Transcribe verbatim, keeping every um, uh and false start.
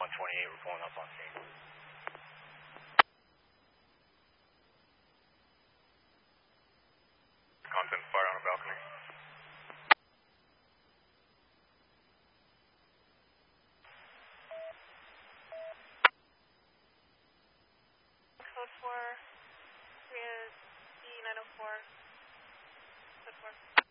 one twenty-eight, we're pulling up on scene. Content fire on a balcony. Code four, Korea D nine oh four, code four.